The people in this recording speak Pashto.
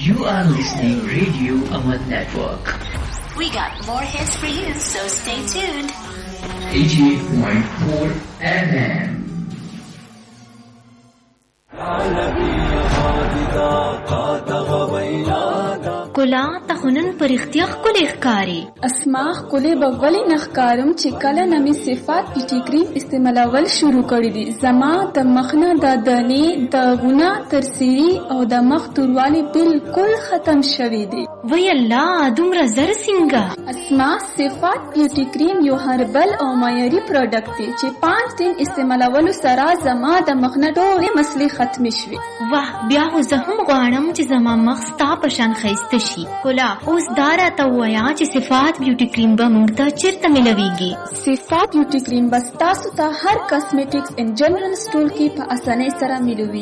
You are listening Radio Aman Network. We got more hits for you, so stay tuned. 88.4 FM. کلا تخنن پر اختیار کلی ښکاری اسماء کلی بولی نخکارم چې کله نمی صفات پیټی کریم استعمالول شروع کړی دي زما د مخنه د دانی د غنا ترسیری او د مخ توروالی بالکل ختم شوی دي وی الله دومره زر څنګه اسماء صفات پیټی کریم یو هربل او معیاري پروډکټ دی چې 5 دن استعمالول سره زما د مخنه ټولې مسلې ختم شوي واه بیا خو زه هم غواړم چې زما مخ ستا په شان ښایسته شي کلا اوس دا راته ووایه چې صفات بیوټي کریم به موږ ته چېرته ملویږي صفات بیوټي کریم بس تاسو ته هر کاسمیټکس ان جنرال سټور کې په اسانۍ سره ملوي